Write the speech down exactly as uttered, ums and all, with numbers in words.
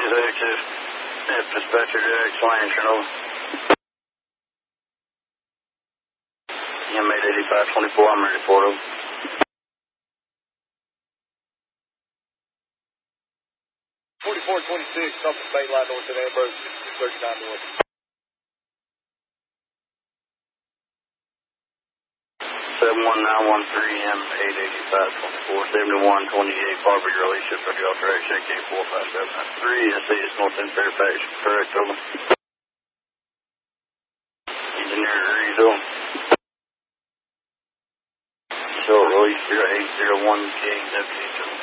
H F, F dispatcher to X Lane, Chernobyl. M eight eighty-five twenty-four, I'm ready for it. forty-four twenty-six, up the main line north at Ambrose, two thirty-nine north. seven one nine one three M eight eighty-five twenty-four, seventy-one twenty-eight, Barbara, your relationship for the alteration, K four five seven nine three, S A is North End Fairfax, correct, over. Engineer Rizzo. Short release zero eight zero one K, deputy